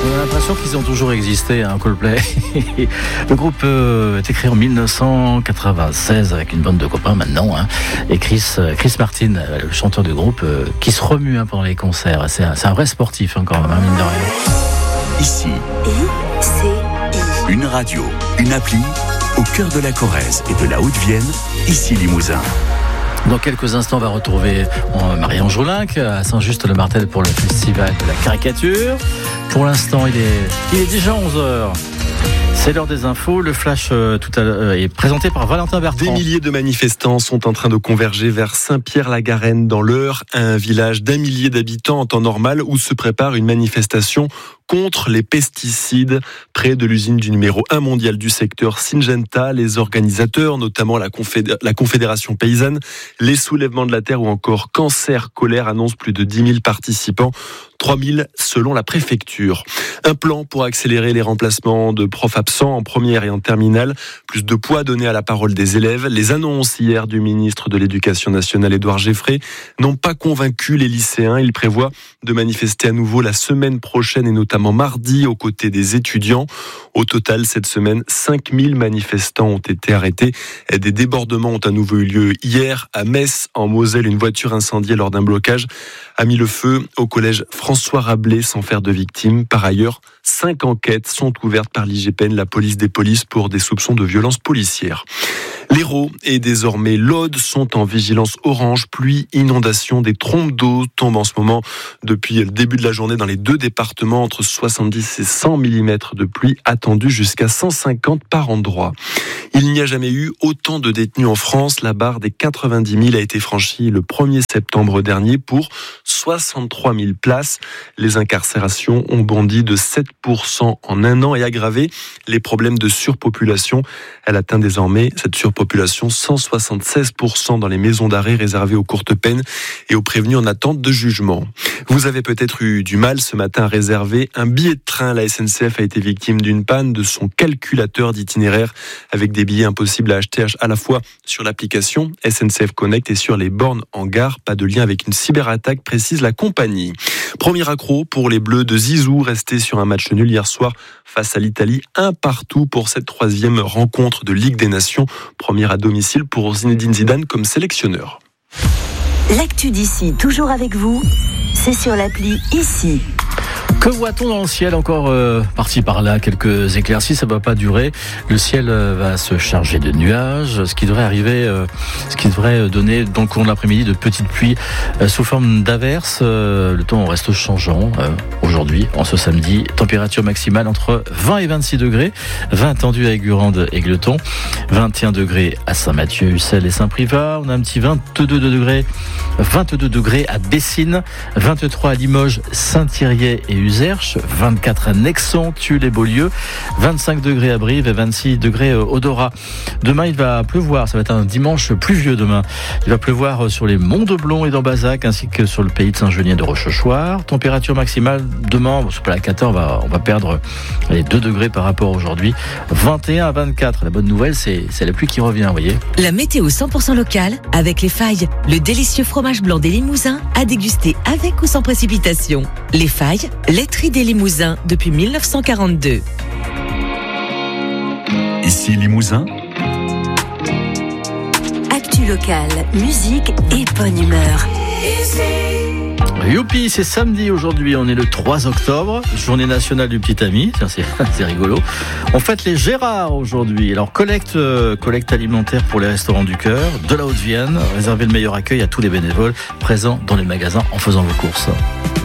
On a l'impression qu'ils ont toujours existé, Coldplay. Le groupe est créé en 1996 avec une bande de copains maintenant. Et Chris Martin, le chanteur du groupe, qui se remue pendant les concerts. C'est un vrai sportif quand même, mine de rien. Ici, une radio, une appli, au cœur de la Corrèze et de la Haute-Vienne, ici Limousin. Dans quelques instants, on va retrouver Marianne Jolinck à Saint-Just-le-Martel pour le festival de la caricature. Pour l'instant, il est déjà 11h. C'est l'heure des infos. Le flash tout à l'heure est présenté par Valentin Bertrand. Des milliers de manifestants sont en train de converger vers Saint-Pierre-la-Garenne dans l'Eure, un village d'1 millier d'habitants en temps normal où se prépare une manifestation contre les pesticides près de l'usine du numéro 1 mondial du secteur Syngenta. Les organisateurs, notamment la Confédération paysanne, les soulèvements de la terre ou encore Cancer Colère annoncent plus de 10 000 participants, 3 000 selon la préfecture. Un plan pour accélérer les remplacements de profs absents en première et en terminale. Plus de poids donné à la parole des élèves. Les annonces hier du ministre de l'Éducation nationale, Édouard Geffray, n'ont pas convaincu les lycéens. Il prévoit de manifester à nouveau la semaine prochaine et notamment mardi aux côtés des étudiants. Au total, cette semaine, 5 000 manifestants ont été arrêtés. Des débordements ont à nouveau eu lieu hier à Metz, en Moselle. Une voiture incendiée lors d'un blocage a mis le feu au collège François Rabelais sans faire de victimes. Par ailleurs, 5 enquêtes sont ouvertes par l'IGPN, la police des polices, pour des soupçons de violences policières. L'Hérault et désormais l'Aude sont en vigilance orange. Pluie, inondation, des trompes d'eau tombent en ce moment depuis le début de la journée dans les deux départements. Entre 70 et 100 mm de pluie attendue, jusqu'à 150 par endroit. Il n'y a jamais eu autant de détenus en France. La barre des 90 000 a été franchie le 1er septembre dernier pour 63 000 places. Les incarcérations ont bondi de 7% en un an et aggravé les problèmes de surpopulation. Elle atteint désormais, cette surpopulation, 176% dans les maisons d'arrêt réservées aux courtes peines et aux prévenus en attente de jugement. Vous avez peut-être eu du mal ce matin à réserver un billet de train. La SNCF a été victime d'une panne de son calculateur d'itinéraire avec des billets impossibles à acheter à la fois sur l'application SNCF Connect et sur les bornes en gare. Pas de lien avec une cyberattaque, précise la compagnie. Premier accro pour les Bleus de Zizou, restés sur un match nul hier soir face à l'Italie, 1-1 pour cette 3e rencontre de Ligue des Nations. Première à domicile pour Zinedine Zidane comme sélectionneur. L'actu d'ici, toujours avec vous, c'est sur l'appli Ici. Que voit-on dans le ciel? Encore par-ci par-là, quelques éclaircies, ça ne va pas durer. Le ciel va se charger de nuages, ce qui devrait donner dans le cours de l'après-midi de petites pluies sous forme d'averses. Le temps reste changeant aujourd'hui, en ce samedi. Température maximale entre 20 et 26 degrés. 20 attendus à Aigurande et Gleton. 21 degrés à Saint-Mathieu, Ussel et Saint-Privat. On a un petit 22 degrés à Bessines. 23 à Limoges, Saint-Thirier et Uzerche, 24 à Nexon, Tulle et Beaulieu, 25 degrés à Brive et 26 degrés au Dorat. Demain, il va pleuvoir. Ça va être un dimanche pluvieux demain. Il va pleuvoir sur les monts de Blon et d'Ambazac ainsi que sur le pays de Saint-Genien et de Rochechouart. Température maximale demain, c'est pas la 14, on va perdre les 2 degrés par rapport à aujourd'hui. 21 à 24. La bonne nouvelle, c'est la pluie qui revient, vous voyez. La météo 100% locale avec Les Failles, le délicieux fromage blanc des Limousins à déguster avec ou sans précipitation. Les Failles, laiterie des Limousins depuis 1942. Ici Limousin. Actu locale, musique et bonne humeur. Youpi, c'est samedi aujourd'hui, on est le 3 octobre, journée nationale du petit ami, tiens, c'est rigolo. On fête les Gérards aujourd'hui. Alors collecte alimentaire pour les restaurants du cœur de la Haute-Vienne, réservez le meilleur accueil à tous les bénévoles présents dans les magasins en faisant vos courses.